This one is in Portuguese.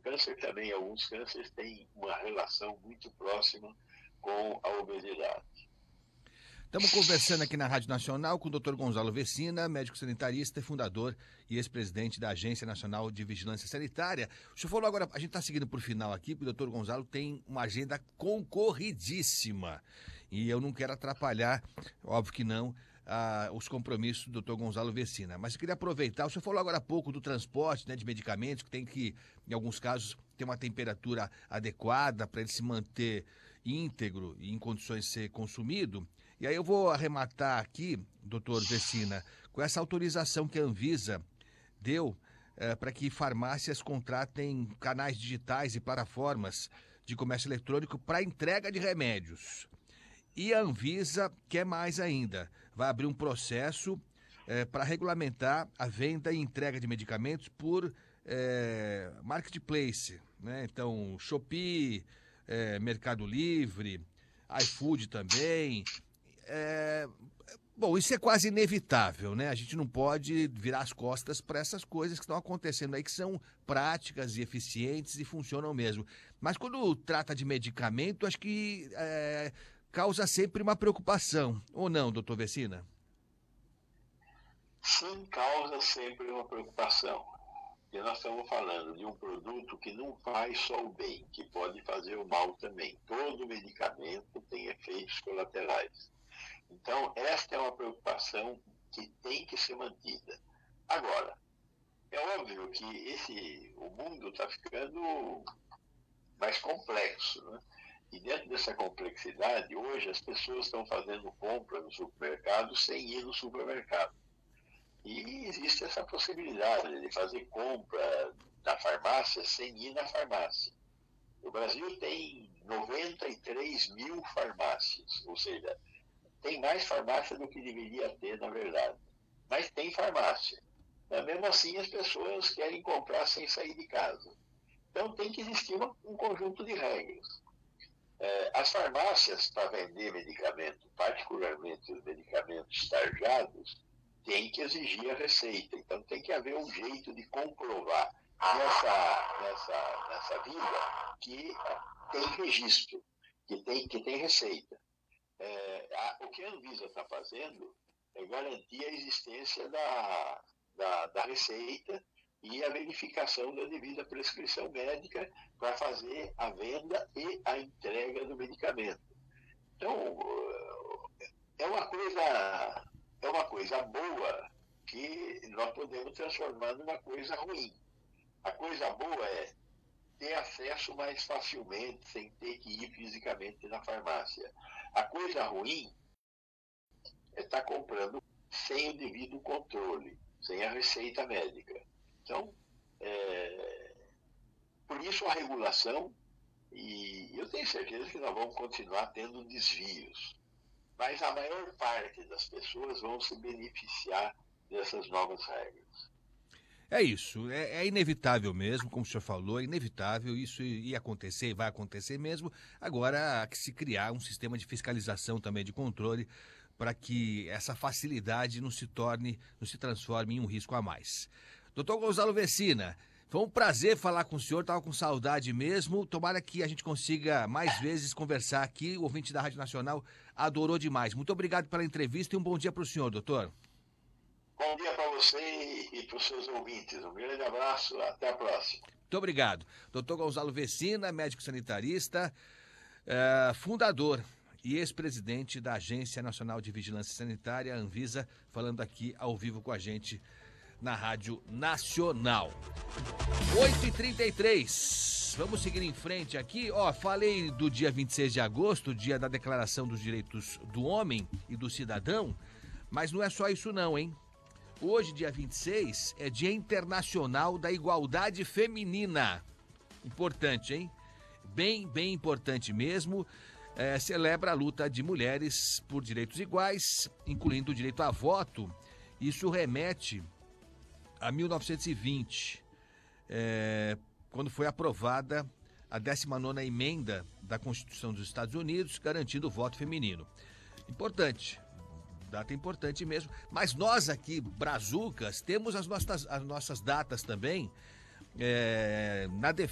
câncer também, alguns cânceres têm uma relação muito próxima com a obesidade. Estamos conversando aqui na Rádio Nacional com o Dr. Gonzalo Vecina, médico sanitarista, fundador e ex-presidente da Agência Nacional de Vigilância Sanitária. O senhor falou agora, a gente está seguindo por final aqui, porque o Dr. Gonzalo tem uma agenda concorridíssima. E eu não quero atrapalhar, óbvio que não, os compromissos do Dr. Gonzalo Vecina. Mas eu queria aproveitar, o senhor falou agora há pouco do transporte, né, de medicamentos, que tem que, em alguns casos, ter uma temperatura adequada para ele se manter íntegro e em condições de ser consumido. E aí eu vou arrematar aqui, doutor Vecina, com essa autorização que a Anvisa deu para que farmácias contratem canais digitais e plataformas de comércio eletrônico para entrega de remédios. E a Anvisa quer mais ainda, vai abrir um processo para regulamentar a venda e entrega de medicamentos por marketplace, né? Então, Shopee, Mercado Livre, iFood também. Bom, isso é quase inevitável, né? A gente não pode virar as costas para essas coisas que estão acontecendo aí, que são práticas e eficientes e funcionam mesmo. Mas quando trata de medicamento, acho que causa sempre uma preocupação, ou não, doutor Vecina? Sim, causa sempre uma preocupação. E nós estamos falando de um produto que não faz só o bem, que pode fazer o mal também. Todo medicamento tem efeitos colaterais. Então, esta é uma preocupação que tem que ser mantida. Agora, é óbvio que o mundo está ficando mais complexo, né? E dentro dessa complexidade, hoje as pessoas estão fazendo compra no supermercado sem ir no supermercado. E existe essa possibilidade de fazer compra na farmácia sem ir na farmácia. O Brasil tem 93 mil farmácias, ou seja, tem mais farmácia do que deveria ter, na verdade. Mas tem farmácia. Mas mesmo assim, as pessoas querem comprar sem sair de casa. Então, tem que existir um conjunto de regras. As farmácias, para vender medicamento, particularmente os medicamentos tarjados, tem que exigir a receita. Então, tem que haver um jeito de comprovar nessa vida que tem registro, que tem receita. O que a Anvisa está fazendo é garantir a existência da receita e a verificação da devida prescrição médica para fazer a venda e a entrega do medicamento. Então, é uma coisa boa que nós podemos transformar numa coisa ruim. A coisa boa é ter acesso mais facilmente, sem ter que ir fisicamente na farmácia. A coisa ruim é estar comprando sem o devido controle, sem a receita médica. Então, por isso a regulação, e eu tenho certeza que nós vamos continuar tendo desvios, mas a maior parte das pessoas vão se beneficiar dessas novas regras. É isso, é inevitável mesmo, como o senhor falou, é inevitável, isso ia acontecer e vai acontecer mesmo. Agora, há que se criar um sistema de fiscalização também, de controle, para que essa facilidade não se transforme em um risco a mais. Doutor Gonzalo Vecina, foi um prazer falar com o senhor, estava com saudade mesmo. Tomara que a gente consiga mais vezes conversar aqui. O ouvinte da Rádio Nacional adorou demais. Muito obrigado pela entrevista e um bom dia para o senhor, doutor. Bom dia para você e para os seus ouvintes. Um grande abraço, até a próxima. Muito obrigado. Doutor Gonzalo Vecina, médico sanitarista, fundador e ex-presidente da Agência Nacional de Vigilância Sanitária, Anvisa, falando aqui ao vivo com a gente na Rádio Nacional. 8h33. Vamos seguir em frente aqui. Falei do dia 26 de agosto, dia da Declaração dos Direitos do Homem e do Cidadão, mas não é só isso não, hein? Hoje, dia 26, é Dia Internacional da Igualdade Feminina. Importante, hein? Bem importante mesmo. Celebra a luta de mulheres por direitos iguais, incluindo o direito a voto. Isso remete a 1920, quando foi aprovada a 19ª emenda da Constituição dos Estados Unidos, garantindo o voto feminino. Importante. Data importante mesmo, mas nós aqui, brazucas, temos as nossas datas também na defesa